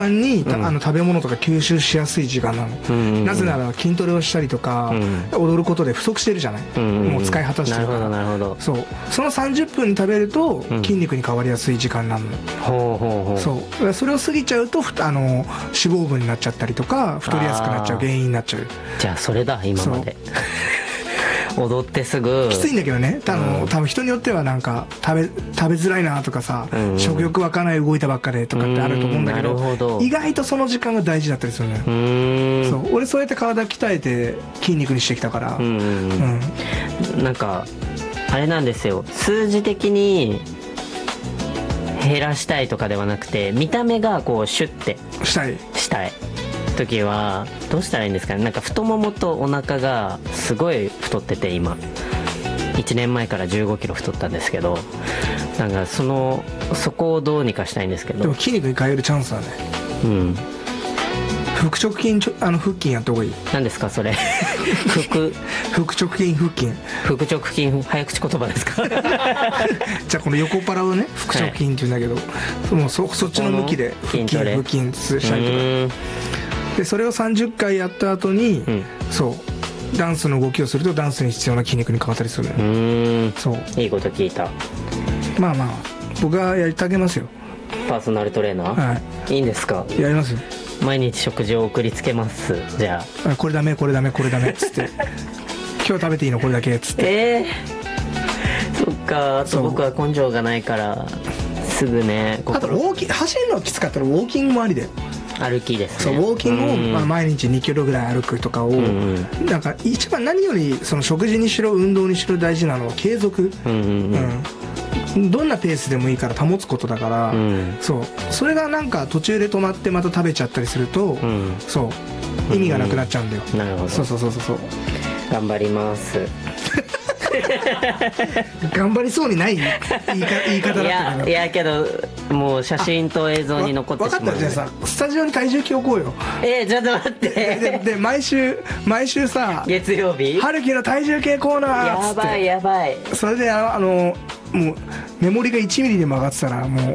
に、食べ物とか吸収しやすい時間なの、なぜなら筋トレをしたりとか、踊ることで不足してるじゃない、もう使い果たしてるから。 なるほどなるほど。 そう、その30分に食べると筋肉に変わりやすい時間なの、そうそれを過ぎちゃうと脂肪分になっちゃったりとか太りやすくなっちゃう原因になっちゃう。 じゃあそれだ今まで踊ってすぐきついんだけどね、多分人によってはなんか食べづらいなとかさ、食欲湧かない動いたばっかでとかってあると思うんだけど、意外とその時間が大事だったりするのよ。そう俺そうやって体鍛えて筋肉にしてきたから、 なんかあれなんですよ、数字的に減らしたいとかではなくて、見た目がこうシュッてしたい時はどうしたらいいんですかね。なんか太ももとお腹がすごい太ってて、今1年前から15キロ太ったんですけど、なんかそこをどうにかしたいんですけど。 でも筋肉に変えるチャンスだね。腹直筋腹筋やった方がいい。 何ですかそれ腹直筋腹筋早口言葉ですかじゃあこの横っ腹をね腹直筋って言うんだけど、もうそっちの向きで腹筋したりとかで、それを30回やった後に、そうダンスの動きをするとダンスに必要な筋肉に変わったりする。そういいこと聞いた。 まあ僕はやってあげますよ。 パーソナルトレーナー、いいんですか。 やりますよ。 毎日食事を送りつけます。じゃあこれダメっつって今日食べていいのこれだけっつって。 そっか。あと僕は根性がないからすぐね。 あと走るのきつかったらウォーキングもありで。 歩きですね。 そうウォーキングを、毎日2キロぐらい歩くとかを、なんか一番何よりその食事にしろ運動にしろ大事なのは継続。どんなペースでもいいから保つことだから、それがなんか途中で止まってまた食べちゃったりすると、そう意味がなくなっちゃうんだよ。 なるほど。そう頑張ります頑張りそうにない言い方だったけど。 いやけどもう写真と映像に残ってしまう。 分かった。じゃあさスタジオに体重計置こうよ。 ちょっと待ってで毎週さ月曜日春樹の体重計コーナーっつって。 やばい。 それでもうメモリが1ミリでも上がってたらもう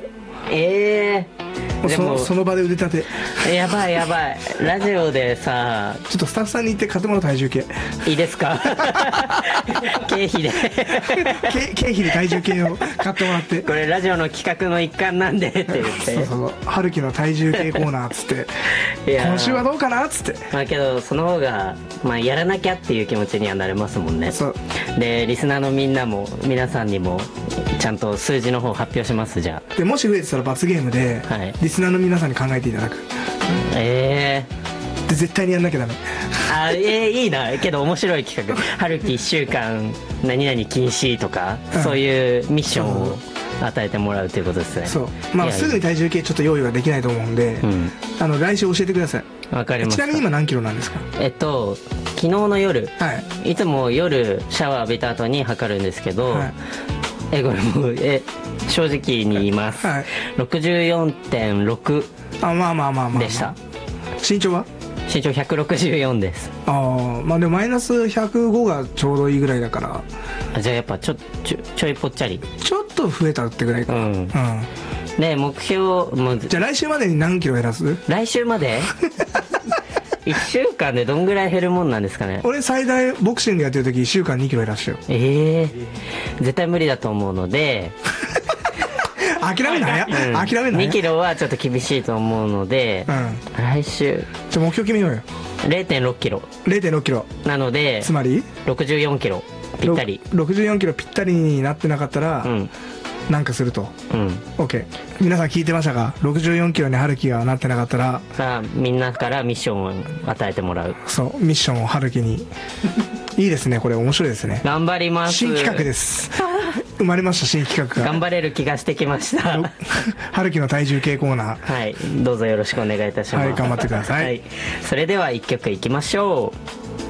その場で腕立て。 やばいラジオでさちょっとスタッフさんに言って買ってもらう体重計いいですか経費で体重計を買ってもらって、 これラジオの企画の一環なんでって言って春樹の体重計コーナーっつって今週はどうかなっつって。 けどその方がやらなきゃっていう気持ちにはなれますもんね。でリスナーの皆さんにもちゃんと数字の方発表します。じゃあでもし増えてたら罰ゲームで、リスナーの皆さんに考えていただく。で絶対にやんなきゃダメ。 いいな。けど面白い企画春樹1週間何々禁止とか、そういうミッションを与えてもらうということですね。 そうすぐに体重計ちょっと用意はできないと思うんで、来週教えてください。 わかりました。 ちなみに今何キロなんですか。 昨日の夜、いつも夜シャワー浴びた後に測るんですけど、これも正直に言います、64.6 でした。 身長は身長164です。 でもマイナス105がちょうどいいぐらいだから。 じゃあやっぱちょいぽっちゃりちょっと増えたってぐらいか。 で目標じゃあ来週までに何キロ減らす。 来週まで1週間でどんぐらい減るもんなんですかね。 俺最大ボクシングやってる時1週間2キロ減らしたよ。 絶対無理だと思うので諦めない 2キロはちょっと厳しいと思うので、来週じゃあ目標決めようよ。 0.6 キロなのでつまり 64キロぴったり。 64キロぴったりになってなかったら、なんかすると。OK。皆さん聞いてましたか。64キロに春樹がなってなかったらみんなからミッションを与えてもらう。 そうミッションを春樹にいいですね。これ面白いですね。 頑張ります。 新企画です生まれました。新企画が頑張れる気がしてきました春樹の体重計コーナー、どうぞよろしくお願いいたします。 頑張ってください。 それでは1曲いきましょう。